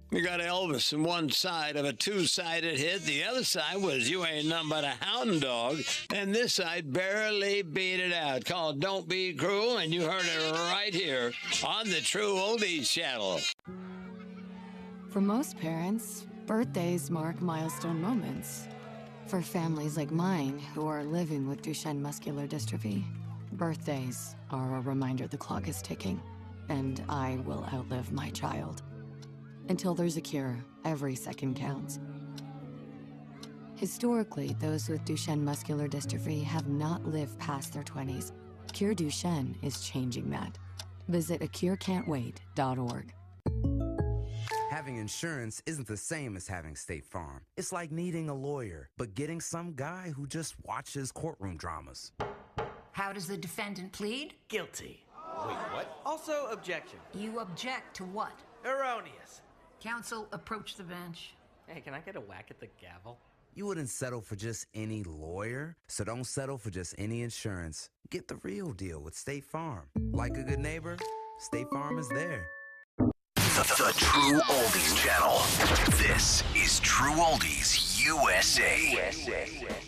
We got Elvis on one side of a two-sided hit. The other side was You Ain't Nothing But a Hound Dog. And this side barely beat it out, called Don't Be Cruel. And you heard it right here on the True Oldies channel. For most parents, birthdays mark milestone moments. For families like mine who are living with Duchenne muscular dystrophy, birthdays are a reminder the clock is ticking, and I will outlive my child. Until there's a cure, every second counts. Historically, those with Duchenne muscular dystrophy have not lived past their 20s. Cure Duchenne is changing that. Visit acurecan'twait.org. Having insurance isn't the same as having State Farm. It's like needing a lawyer, but getting some guy who just watches courtroom dramas. How does the defendant plead? Guilty. Wait, what? Also, objection. You object to what? Erroneous. Counsel, approach the bench. Hey, can I get a whack at the gavel? You wouldn't settle for just any lawyer, so don't settle for just any insurance. Get the real deal with State Farm. Like a good neighbor, State Farm is there. The True Oldies channel. This is True Oldies USA.